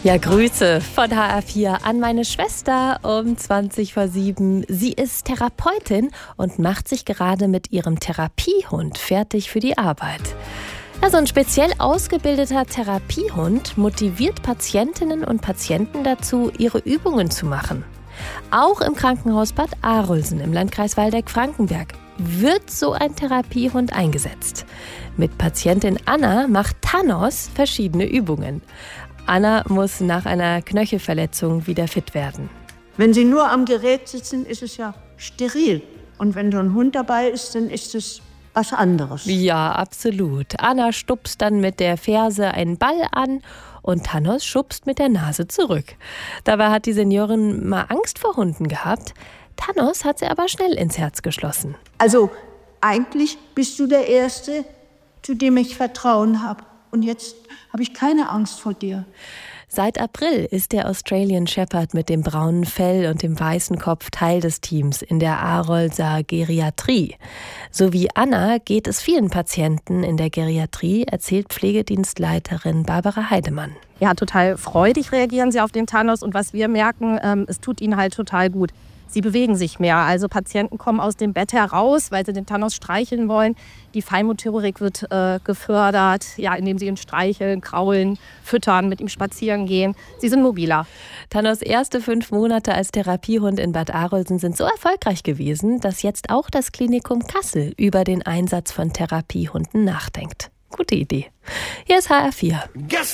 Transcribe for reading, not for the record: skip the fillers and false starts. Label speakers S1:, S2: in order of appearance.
S1: Ja, Grüße von HR4 an meine Schwester um 7:20. Sie ist Therapeutin und macht sich gerade mit ihrem Therapiehund fertig für die Arbeit. Ja, so ein speziell ausgebildeter Therapiehund motiviert Patientinnen und Patienten dazu, ihre Übungen zu machen. Auch im Krankenhaus Bad Arolsen im Landkreis Waldeck-Frankenberg wird so ein Therapiehund eingesetzt. Mit Patientin Anna macht Thanos verschiedene Übungen. Anna muss nach einer Knöchelverletzung wieder fit werden.
S2: Wenn Sie nur am Gerät sitzen, ist es ja steril. Und wenn so ein Hund dabei ist, dann ist es was anderes.
S1: Ja, absolut. Anna stupst dann mit der Ferse einen Ball an und Thanos schubst mit der Nase zurück. Dabei hat die Seniorin mal Angst vor Hunden gehabt. Thanos hat sie aber schnell ins Herz geschlossen.
S2: Also eigentlich bist du der Erste, zu dem ich Vertrauen habe. Und jetzt habe ich keine Angst vor dir.
S1: Seit April ist der Australian Shepherd mit dem braunen Fell und dem weißen Kopf Teil des Teams in der Arolser Geriatrie. So wie Anna geht es vielen Patienten in der Geriatrie, erzählt Pflegedienstleiterin Barbara Heidemann.
S3: Ja, total freudig reagieren sie auf den Thanos und was wir merken, es tut ihnen halt total gut. Sie bewegen sich mehr, also Patienten kommen aus dem Bett heraus, weil sie den Thanos streicheln wollen. Die Feinmotorik wird gefördert, ja, indem sie ihn streicheln, kraulen, füttern, mit ihm spazieren gehen. Sie sind mobiler.
S1: Thanos' erste 5 Monate als Therapiehund in Bad Arolsen sind so erfolgreich gewesen, dass jetzt auch das Klinikum Kassel über den Einsatz von Therapiehunden nachdenkt. Gute Idee. Hier ist HR4.